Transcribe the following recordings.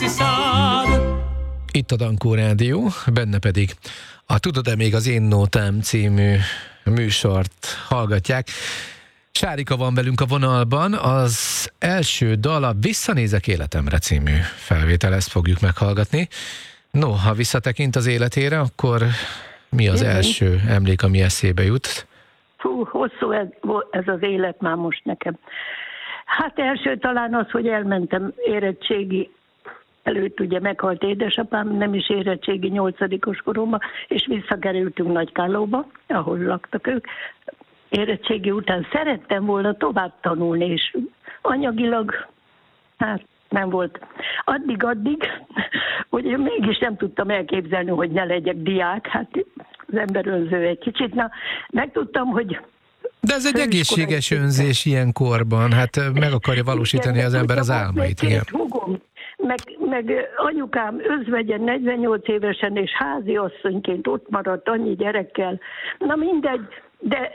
Itt a Dankó Rádió, benne pedig a Tudod-e még az Én Nótám című műsort hallgatják. Sárika van velünk a vonalban, az első dal a Visszanézek életemre című felvétel, ezt fogjuk meghallgatni. No, ha visszatekint az életére, akkor mi az első emlék, ami eszébe jut? Hú, hosszú ez az élet már most nekem. Hát első talán az, hogy elmentem érettségi előtt, ugye meghalt édesapám, nem is érettségi 8-os koromban, és visszakerültünk Nagykállóba, ahol laktak ők. Érettségi után szerettem volna tovább tanulni, és anyagilag, hát nem volt. Addig, hogy én mégis nem tudtam elképzelni, hogy ne legyek diák, hát az ember önző egy kicsit. Na, megtudtam, hogy... De ez egy egészséges önzés ilyen korban, hát meg akarja valósítani igen, az ember az álmait. Igen. Meg anyukám özvegyen 48 évesen és házi asszonyként ott maradt annyi gyerekkel. Na mindegy, de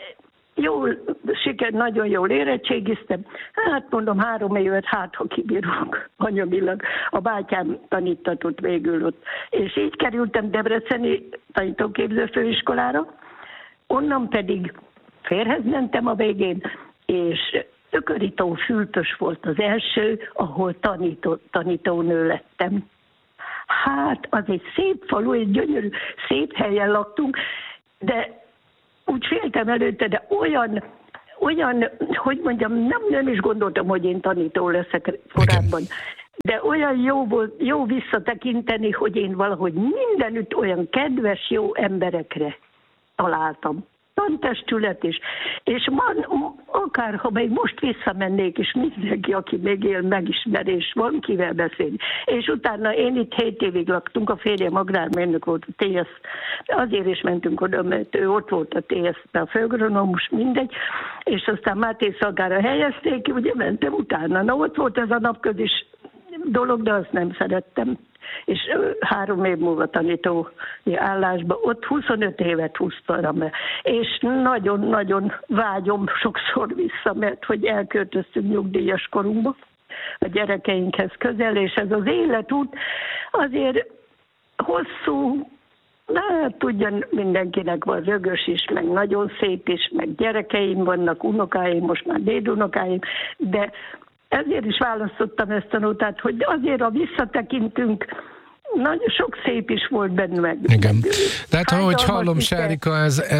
nagyon jól érettségiztem. Hát mondom, 3 évet ha kibírunk anyagilag. A bátyám tanítatott végül ott. És így kerültem Debreceni tanítóképző főiskolára. Onnan pedig férhez mentem a végén, és Ökörító Fültös volt az első, ahol tanítónő lettem. Hát, az egy szép falu, egy gyönyörű, szép helyen laktunk, de úgy féltem előtte, de olyan, hogy mondjam, nem is gondoltam, hogy én tanító leszek korábban. De olyan jó visszatekinteni, hogy én valahogy mindenütt olyan kedves, jó emberekre találtam. Tantestület is. És akár, ha még most visszamennék, és mindenki, aki még él, megismer, és van kivel beszélni. És utána én itt 7 évig laktunk, a férjem agrármérnök volt a TSZ, azért is mentünk oda, mert ő ott volt a TSZ-ben, a főagronómus, mindegy, és aztán Máté Szalkára helyezték ki, ugye mentem utána. Na ott volt ez a napközis dolog, de azt nem szerettem. És 3 év múlva tanítói állásba, ott 25 évet húztam, és nagyon-nagyon vágyom sokszor vissza, mert hogy elköltöztünk nyugdíjas korunkba, a gyerekeinkhez közel, és ez az életút azért hosszú, tudja, mindenkinek van rögös is, meg nagyon szép is, meg gyerekeim vannak, unokáim, most már dédunokáim, de ezért is választottam ezt a nótát, hogy azért, ha visszatekintünk, nagyon sok szép is volt benne. Igen. Tehát, ahogy hallom, Sárika,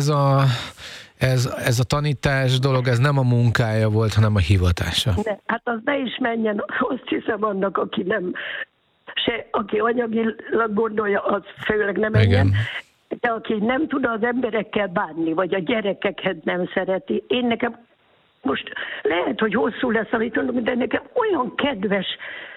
ez a tanítás dolog, ez nem a munkája volt, hanem a hivatása. Hát az ne is menjen, azt hiszem annak, aki anyagilag gondolja, az főleg nem menjen. De aki nem tud az emberekkel bánni, vagy a gyerekeket nem szereti, én nekem most lehet, hogy hosszú lesz, amit mondom, de nekem olyan kedves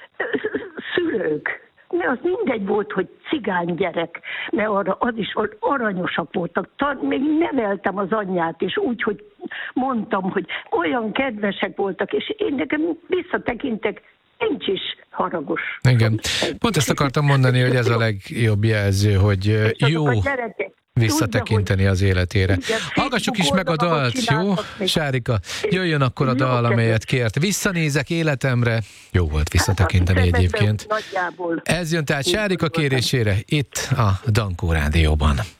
szülők, mert az mindegy volt, hogy cigány gyerek, mert az is volt, aranyosak voltak. Még neveltem az anyját, és úgy, hogy mondtam, hogy olyan kedvesek voltak, és én nekem visszatekintek, nincs is haragos. Igen. Pont ezt akartam mondani, hogy ez a legjobb jelző, hogy jó visszatekinteni az életére. Hallgassuk is meg a dalt, jó? Sárika, jöjjön akkor a dal, amelyet kért. Visszanézek életemre. Jó volt visszatekinteni egyébként. Ez jön tehát Sárika kérésére itt a Dankó Rádióban.